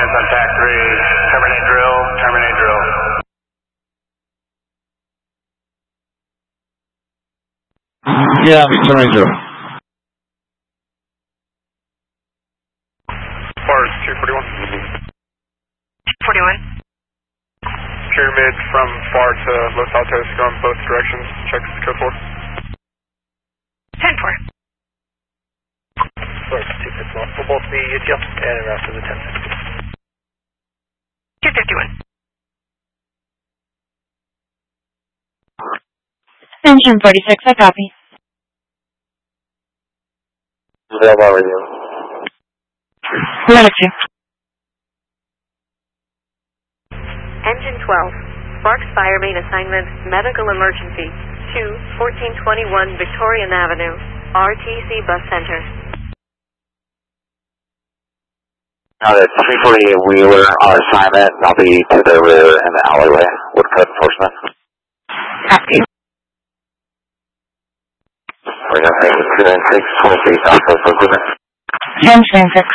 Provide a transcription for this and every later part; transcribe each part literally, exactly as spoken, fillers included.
minutes on tack three. Terminate drill, terminate drill. Yeah, terminate drill. Bars two forty-one. forty-one. Pyramid from far to Los Altos, going both directions. Check code four. ten four. Source two fifty-one. For both the U T L and the rest of the ten fifty. two fifty-one. Engine forty-six, I copy. How are you? Latitude. Engine twelve, Sparks Fire Main Assignment, Medical Emergency, two fourteen twenty-one Victorian Avenue, R T C Bus Center. Now that's three forty-eight Wheeler on assignment. I'll be to the rear in the alleyway with code enforcement. Copy. We're going to make it two nine six, twenty-three Southwest Equipment. ten nine six.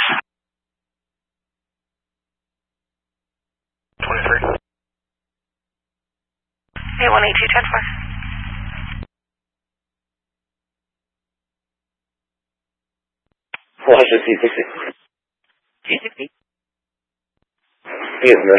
twenty-three. eight one eight two ten four. Washington T sixty. T sixty. He is